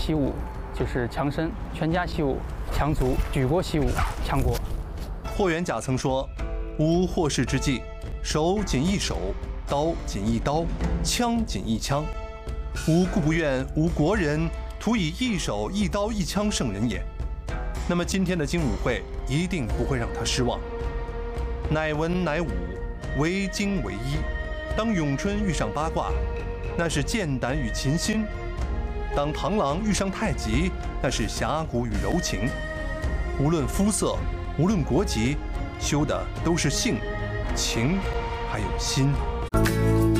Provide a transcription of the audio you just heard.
习武就是强身，全家习武强族，举国习武强国。 霍元甲曾说：“吾获世之际，手仅一手，刀仅一刀，枪仅一枪。吾故不愿吾国人徒以一手一刀一枪胜人也。”那么今天的精武会一定不会让他失望。乃文乃武，为精为一。当咏春遇上八卦，那是剑胆与琴心；当螳螂遇上太极，那是侠骨与柔情。无论肤色，无论国籍，修的都是性、情，还有心。